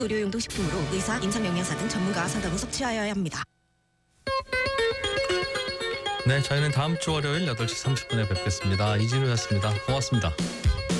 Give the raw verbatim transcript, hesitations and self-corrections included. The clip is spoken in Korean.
의료용도 식품으로 의사, 임상영양사 등 전문가와 상담 후 섭취하여야 합니다. 네, 저희는 다음 주 월요일 여덟 시 삼십 분에 뵙겠습니다. 이진우였습니다. 고맙습니다.